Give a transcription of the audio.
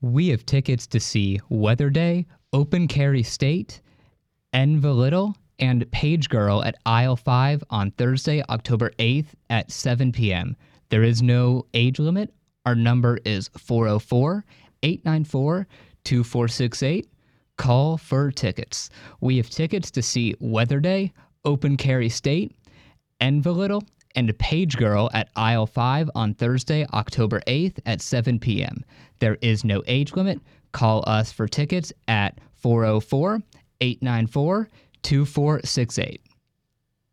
We have tickets to see Weather Day, Open Carry State, Enva Little, and Page Girl at Aisle 5 on Thursday, October 8th at 7 p.m. There is no age limit. Our number is 404-894-2468. Call for tickets. We have tickets to see Weather Day, Open Carry State, Enva Little, and Page Girl at Aisle 5 on Thursday, October 8th at 7 p.m. There is no age limit. Call us for tickets at 404-894-2468.